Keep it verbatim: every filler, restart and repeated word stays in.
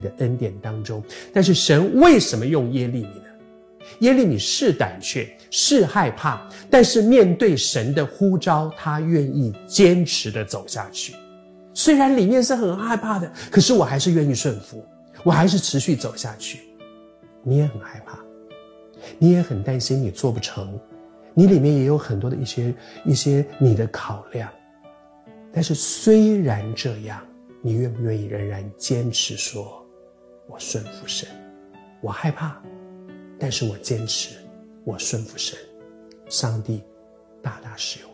的恩典当中。但是神为什么用耶利米呢？耶利米是胆怯，是害怕，但是面对神的呼召，他愿意坚持的走下去。虽然里面是很害怕的，可是我还是愿意顺服，我还是持续走下去。你也很害怕，你也很担心你做不成，你里面也有很多的一些一些你的考量。但是虽然这样，你愿不愿意仍然坚持说，我顺服神，我害怕，但是我坚持，我顺服神，上帝大大使用。